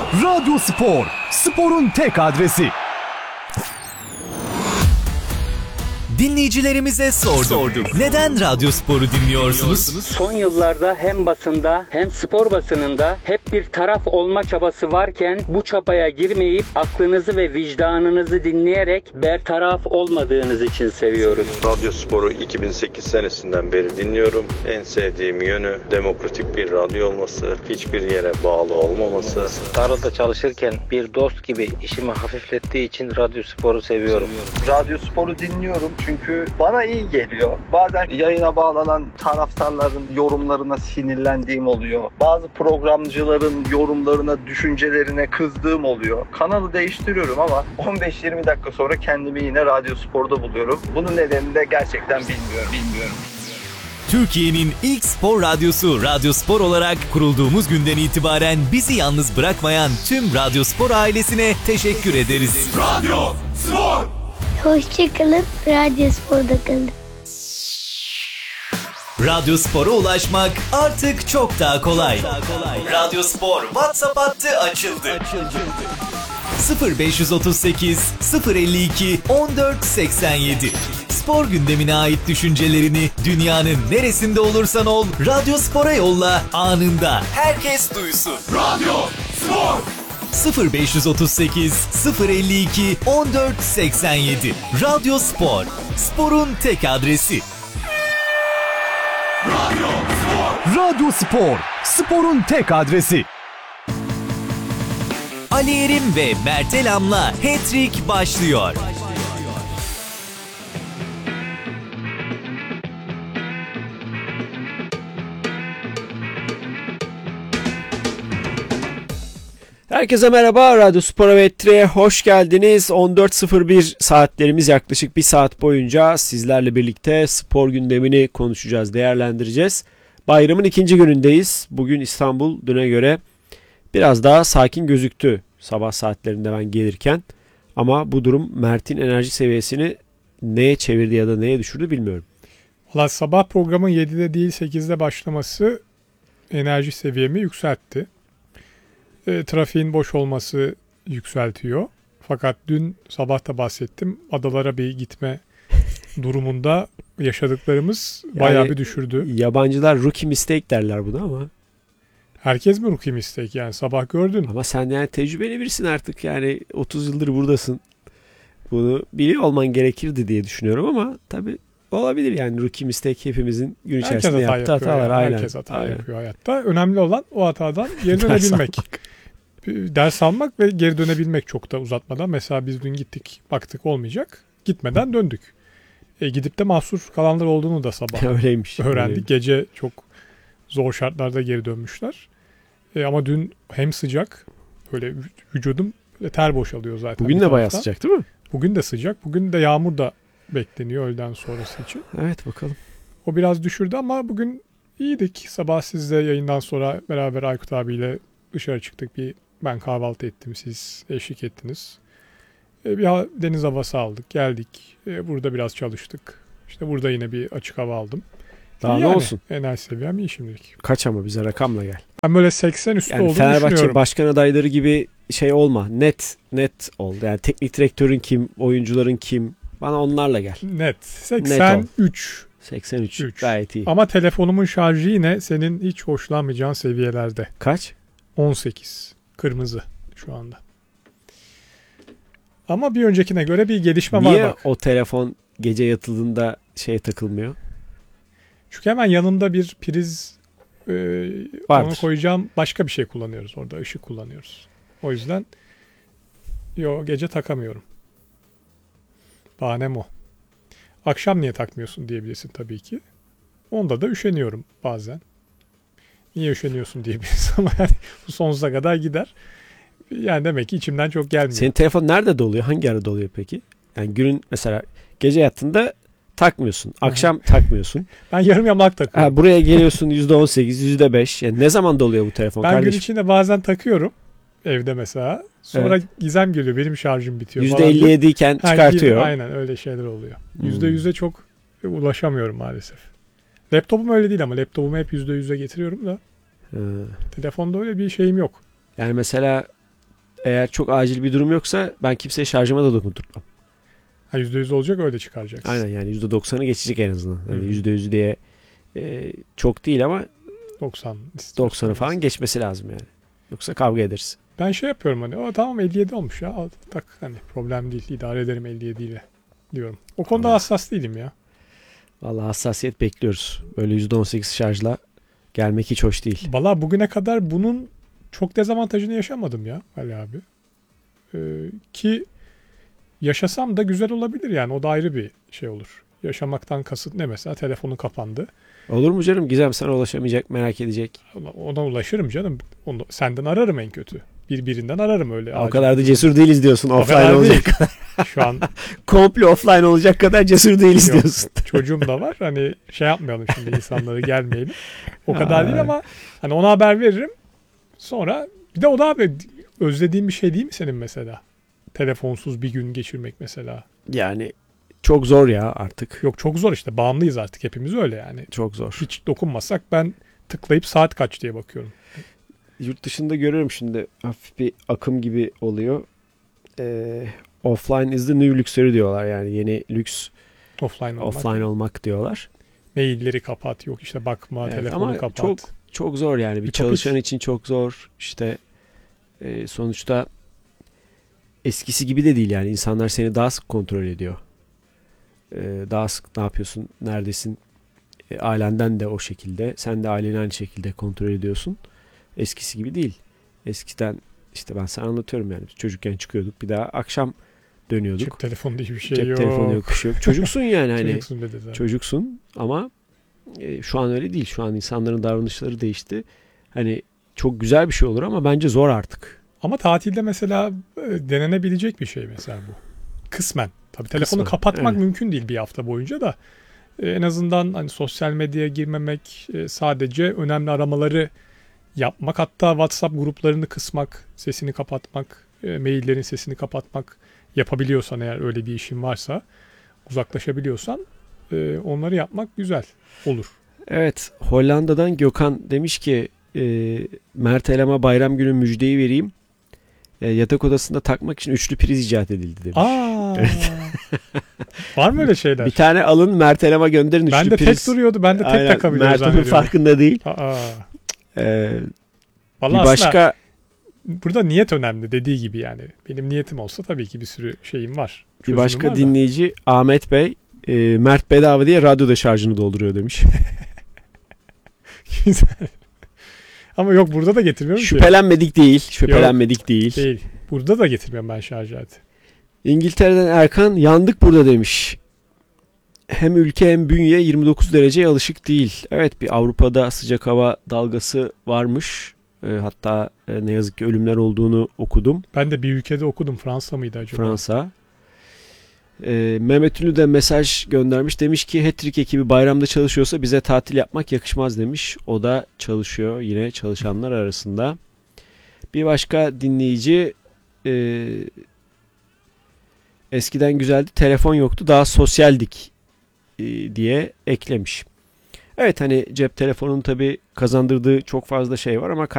Radyo Spor, sporun tek adresi. Dinleyicilerimize sorduk. Neden Radyo Spor'u dinliyorsunuz? Son yıllarda hem basında hem spor basınında hep bir taraf olma çabası varken bu çabaya girmeyip aklınızı ve vicdanınızı dinleyerek bertaraf olmadığınız için seviyoruz. Radyo Spor'u 2008 senesinden beri dinliyorum. En sevdiğim yönü demokratik bir radyo olması, hiçbir yere bağlı olmaması. Tarlada çalışırken bir dost gibi işimi hafiflettiği için Radyo Spor'u seviyorum. Radyo Spor'u dinliyorum çünkü bana iyi geliyor. Bazen yayına bağlanan taraftarların yorumlarına sinirlendiğim oluyor. Bazı programcıların yorumlarına, düşüncelerine kızdığım oluyor. Kanalı değiştiriyorum ama 15-20 dakika sonra kendimi yine Radyo Spor'da buluyorum. Bunun nedenini de gerçekten bilmiyorum. Türkiye'nin ilk spor radyosu Radyo Spor olarak kurulduğumuz günden itibaren bizi yalnız bırakmayan tüm Radyo Spor ailesine teşekkür ederiz. Radyo Spor. Hoşçakalın, Radyo Spor'da kalın. Radyo Spor'a ulaşmak artık çok daha kolay. Radyo Spor WhatsApp hattı açıldı. 0538 052 1487. Spor gündemine ait düşüncelerini dünyanın neresinde olursan ol Radyo Spor'a yolla, anında herkes duysun. Radyo Spor. 0538 052 1487. Radyo Spor, sporun tek adresi. Radyo Spor, sporun tek adresi. Ali Yerim ve Mert Elam'la Hat-Trick başlıyor. Herkese merhaba, Radyo Spor'a ve Hat-Trick'e hoş geldiniz. 14.01 saatlerimiz, yaklaşık bir saat boyunca sizlerle birlikte spor gündemini konuşacağız, değerlendireceğiz. Bayramın ikinci günündeyiz. Bugün İstanbul düne göre biraz daha sakin gözüktü sabah saatlerinde ben gelirken. Ama bu durum Mert'in enerji seviyesini neye çevirdi ya da neye düşürdü bilmiyorum. Valla sabah programın 7'de değil 8'de başlaması enerji seviyemi yükseltti. Trafiğin boş olması yükseltiyor. Fakat dün sabah da bahsettim. Adalara bir gitme durumunda yaşadıklarımız bayağı bir düşürdü. Yabancılar rookie mistake derler buna ama. Herkes mi rookie mistake yani sabah gördün. Ama sen yani tecrübeli birisin artık, yani 30 yıldır buradasın. Bunu biliyor olman gerekirdi diye düşünüyorum ama tabii olabilir yani, rookie mistake hepimizin gün içerisinde yaptığı hatalar. Yani. Herkes hata yapıyor hayatta. Önemli olan o hatadan geri dönebilmek. Ders almak ve geri dönebilmek çok da uzatmadan. Mesela biz dün gittik, baktık olmayacak. Gitmeden döndük. Gidip de mahsur kalanlar olduğunu da sabah öyleymiş, öğrendik. öyleymiş. Gece çok zor şartlarda geri dönmüşler. Ama dün hem sıcak, böyle vücudum ter boşalıyor zaten. Bugün de bayağı sıcak değil mi? Bugün de sıcak. Bugün de yağmur da bekleniyor öğleden sonrası için. Evet, bakalım. O biraz düşürdü ama bugün iyiydik. Sabah sizle yayından sonra beraber Aykut abiyle dışarı çıktık. Ben kahvaltı ettim, siz eşlik ettiniz. Bir deniz havası aldık, geldik. Burada biraz çalıştık. İşte burada yine bir açık hava aldım. Daha ne olsun? Enerji seviyem iyi şimdilik. Kaç ama bize rakamla gel. Ben böyle 80 üstü yani olduğunu Fenerbahçe düşünüyorum. başkan adayları gibi şey olma. Net ol. Yani teknik direktörün kim, oyuncuların kim? Bana onlarla gel. Net. 83. 83. Gayet iyi. Ama telefonumun şarjı yine senin hiç hoşlanmayacağın seviyelerde. Kaç? 18. Kırmızı şu anda. Ama bir öncekine göre bir gelişme var bak. Niye o telefon gece yatıldığında takılmıyor? Çünkü hemen yanında bir priz onu koyacağım, başka bir şey kullanıyoruz orada. Işık kullanıyoruz. O yüzden gece takamıyorum. Bahanem o. Akşam niye takmıyorsun diyebilirsin tabii ki. Onda da üşeniyorum bazen. Niye üşeniyorsun diyebilirsin ama yani bu sonsuza kadar gider. Yani demek ki içimden çok gelmiyor. Senin telefon nerede doluyor? Hangi ara doluyor peki? Yani günün mesela gece yattığında takmıyorsun. Akşam takmıyorsun. Ben yarım yamalak takıyorum. Buraya geliyorsun %18, %5. Yani ne zaman doluyor bu telefon ben kardeşim? Gün içinde bazen takıyorum. Evde mesela. Sonra Gizem geliyor. Benim şarjım bitiyor. %57 iken çıkartıyor. Aynen öyle şeyler oluyor. %100'e çok ulaşamıyorum maalesef. Laptopum öyle değil ama laptopumu hep %100'e getiriyorum da. Telefonda öyle bir şeyim yok. Yani mesela eğer çok acil bir durum yoksa ben kimseye şarjıma da dokundurmam. Ha, %100 olacak, öyle çıkaracaksın. Aynen, yani %90'ı geçecek en azından. Yani %100 diye çok değil ama 90'ı falan geçmesi lazım yani. Yoksa kavga ederiz. Ben şey yapıyorum hani, tamam 57 olmuş ya, tak hani problem değil, idare ederim 57 ile diyorum. O konuda hassas değilim ya. Vallahi hassasiyet bekliyoruz. Böyle %18 şarjla gelmek hiç hoş değil. Valla bugüne kadar bunun çok dezavantajını yaşamadım ya Ali abi. Ki yaşasam da güzel olabilir yani, o da ayrı bir şey olur. Yaşamaktan kasıt ne mesela? Telefonun kapandı. Olur mu canım? Gizem sana ulaşamayacak, merak edecek. Ona ulaşırım canım. Onu senden ararım en kötü. Birbirinden ararım öyle. O kadar da cesur değiliz diyorsun. Offline olacak kadar. Şu an komple offline olacak kadar cesur değiliz yok, diyorsun. çocuğum da var. Hani şey yapmayalım şimdi, insanları gelmeyelim. O kadar değil ama hani ona haber veririm. Sonra bir de o da abi, özlediğin bir şey değil mi senin mesela? Telefonsuz bir gün geçirmek mesela. Yani çok zor ya artık. Yok, çok zor işte. Bağımlıyız artık. Hepimiz öyle yani. Çok zor. Hiç dokunmasak ben tıklayıp saat kaç diye bakıyorum. Yurt dışında görüyorum şimdi, hafif bir akım gibi oluyor. Offline is the new luxury diyorlar, yani yeni lüks offline olmak diyorlar. Mailleri kapat, yok işte bakma, Evet, telefonu ama kapat. çok zor yani, bir çalışan için çok zor. İşte sonuçta eskisi gibi de değil yani, insanlar seni daha sık kontrol ediyor. Daha sık ne yapıyorsun, neredesin, ailenden de o şekilde, sen de aileni aynı şekilde kontrol ediyorsun. Eskisi gibi değil. Eskiden işte ben sana anlatıyorum yani, çocukken çıkıyorduk, bir daha akşam dönüyorduk. Cep telefonu diye bir şey Cep yok. telefonu yok, bir şey yok. Çocuksun yani hani. Çocuksun dedi zaten. Çocuksun ama şu an öyle değil. Şu an insanların davranışları değişti. Hani çok güzel bir şey olur ama bence zor artık. Ama tatilde mesela denenebilecek bir şey mesela bu. Kısmen. Tabii telefonu kapatmak mümkün değil bir hafta boyunca da. En azından hani sosyal medyaya girmemek, sadece önemli aramaları yapmak, hatta WhatsApp gruplarını kısmak, sesini kapatmak, maillerin sesini kapatmak yapabiliyorsan, eğer öyle bir işin varsa, uzaklaşabiliyorsan onları yapmak güzel olur. Evet, Hollanda'dan Gökhan demiş ki Mert Elam'a bayram günü müjdeyi vereyim. Yatak odasında takmak için üçlü priz icat edildi demiş. Evet. Var mı öyle şeyler? Bir tane alın, Mert Elam'a gönderin üçlü priz. Ben de tek duruyordu. Ben de tek takabiliyorum zannediyorum. Mert onun farkında değil. Bir başka... Burada niyet önemli dediği gibi yani. Benim niyetim olsa tabii ki bir sürü şeyim var. Bir başka dinleyici Ahmet Bey, Mert bedava diye radyoda şarjını dolduruyor demiş. Güzel. Ama yok, burada da getirmiyorum. Şüphelenmedik ki. değil. Değil. Burada da getirmiyorum ben şarj aleti. İngiltere'den Erkan, yandık burada demiş. Hem ülke hem bünye 29 dereceye alışık değil. Evet, bir Avrupa'da sıcak hava dalgası varmış. Hatta ne yazık ki ölümler olduğunu okudum. Ben de bir ülkede okudum. Fransa mıydı acaba? Fransa. Mehmet Ünlü de mesaj göndermiş. Demiş ki Hat-Trick ekibi bayramda çalışıyorsa bize tatil yapmak yakışmaz demiş. O da çalışıyor yine çalışanlar arasında. Bir başka dinleyici eskiden güzeldi, telefon yoktu, daha sosyaldik diye eklemiş. Evet, hani cep telefonunun tabii kazandırdığı çok fazla şey var ama